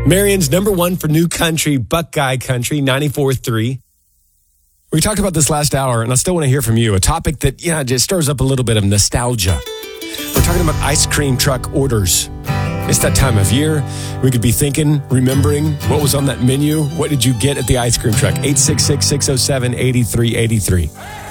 Marion's number one for new country, Buckeye Country, 94.3. We talked about this last hour, and I still want to hear from you. A topic that, just stirs up a little bit of nostalgia. We're talking about ice cream truck orders. It's that time of year. We could be thinking, remembering what was on that menu. What did you get at the ice cream truck? 866-607-8383.